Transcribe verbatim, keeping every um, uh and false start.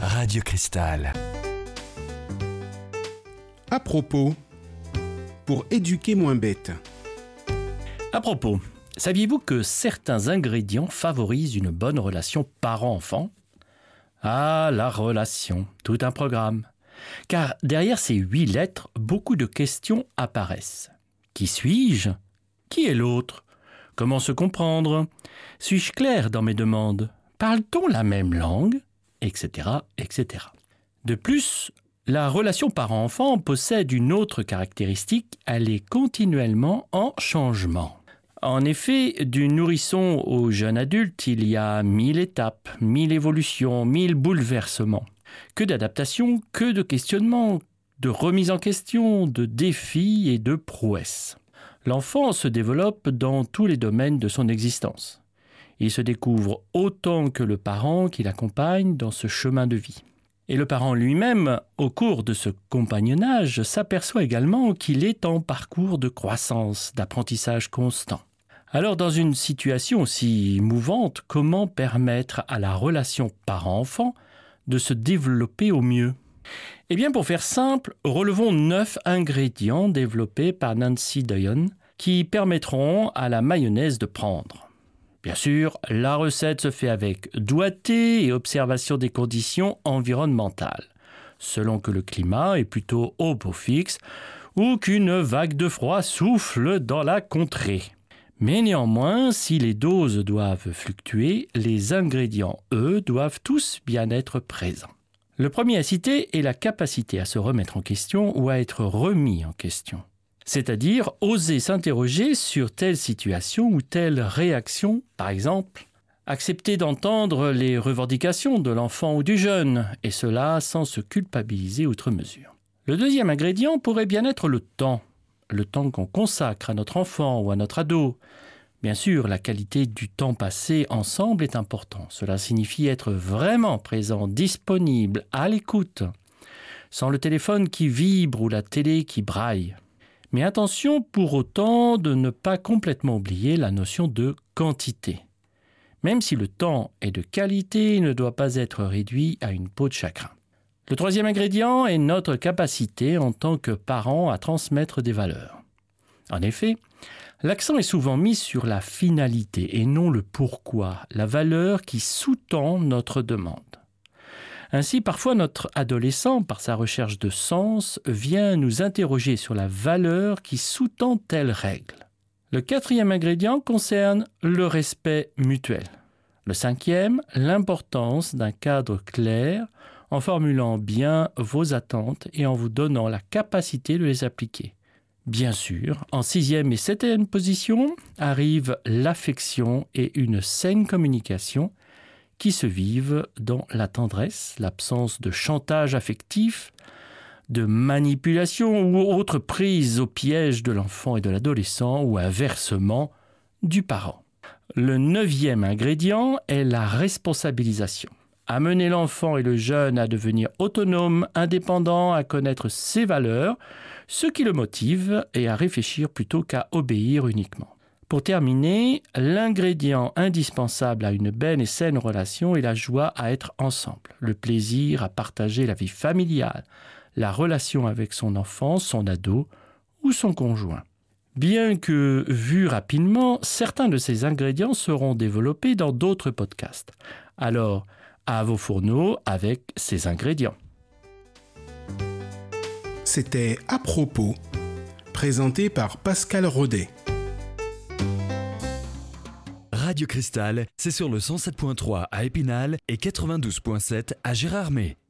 Radio Cristal. À propos, pour éduquer moins bête. À propos, saviez-vous que certains ingrédients favorisent une bonne relation parent-enfant ? Ah, la relation, tout un programme. Car derrière ces huit lettres, beaucoup de questions apparaissent. Qui suis-je ? Qui est l'autre ? Comment se comprendre ? Suis-je clair dans mes demandes ? Parle-t-on la même langue ? Etc, et cetera. De plus, la relation parent-enfant possède une autre caractéristique, elle est continuellement en changement. En effet, du nourrisson au jeune adulte, il y a mille étapes, mille évolutions, mille bouleversements. Que d'adaptations, que de questionnements, de remises en question, de défis et de prouesses. L'enfant se développe dans tous les domaines de son existence. Il se découvre autant que le parent qui l'accompagne dans ce chemin de vie. Et le parent lui-même, au cours de ce compagnonnage, s'aperçoit également qu'il est en parcours de croissance, d'apprentissage constant. Alors, dans une situation aussi mouvante, comment permettre à la relation parent-enfant de se développer au mieux ? Eh bien, pour faire simple, relevons neuf ingrédients développés par Nancy Doyon qui permettront à la mayonnaise de prendre. Bien sûr, la recette se fait avec doigté et observation des conditions environnementales, selon que le climat est plutôt au beau fixe ou qu'une vague de froid souffle dans la contrée. Mais néanmoins, si les doses doivent fluctuer, les ingrédients, eux, doivent tous bien être présents. Le premier à citer est la capacité à se remettre en question ou à être remis en question. C'est-à-dire oser s'interroger sur telle situation ou telle réaction, par exemple, accepter d'entendre les revendications de l'enfant ou du jeune, et cela sans se culpabiliser outre mesure. Le deuxième ingrédient pourrait bien être le temps, le temps qu'on consacre à notre enfant ou à notre ado. Bien sûr, la qualité du temps passé ensemble est importante. Cela signifie être vraiment présent, disponible, à l'écoute, sans le téléphone qui vibre ou la télé qui braille. Mais attention pour autant de ne pas complètement oublier la notion de quantité. Même si le temps est de qualité, il ne doit pas être réduit à une peau de chagrin. Le troisième ingrédient est notre capacité en tant que parents à transmettre des valeurs. En effet, l'accent est souvent mis sur la finalité et non le pourquoi, la valeur qui sous-tend notre demande. Ainsi, parfois, notre adolescent, par sa recherche de sens, vient nous interroger sur la valeur qui sous-tend telle règle. Le quatrième ingrédient concerne le respect mutuel. Le cinquième, l'importance d'un cadre clair en formulant bien vos attentes et en vous donnant la capacité de les appliquer. Bien sûr, en sixième et septième position, arrive l'affection et une saine communication qui se vivent dans la tendresse, l'absence de chantage affectif, de manipulation ou autre prise au piège de l'enfant et de l'adolescent ou inversement du parent. Le neuvième ingrédient est la responsabilisation. Amener l'enfant et le jeune à devenir autonome, indépendant, à connaître ses valeurs, ce qui le motive et à réfléchir plutôt qu'à obéir uniquement. Pour terminer, l'ingrédient indispensable à une belle et saine relation est la joie à être ensemble, le plaisir à partager la vie familiale, la relation avec son enfant, son ado ou son conjoint. Bien que vus rapidement, certains de ces ingrédients seront développés dans d'autres podcasts. Alors, à vos fourneaux avec ces ingrédients. C'était À propos, présenté par Pascal Rodet. Radio Cristal, c'est sur le cent sept point trois à Épinal et quatre-vingt-douze point sept à Gérardmer.